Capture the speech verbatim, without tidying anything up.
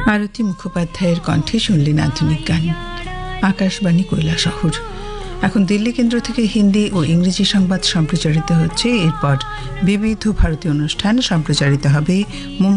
আরতি মুখোপাধ্যায়ের কণ্ঠে শুনলেন আধুনিক গান। আকাশবাণী কৈলাসহর। এখন দিল্লি কেন্দ্র থেকে হিন্দি ও ইংরেজি সংবাদ সম্প্রচারিত হচ্ছে। এরপর বিবিধ ভারতীয় অনুষ্ঠান সম্প্রচারিত হবে।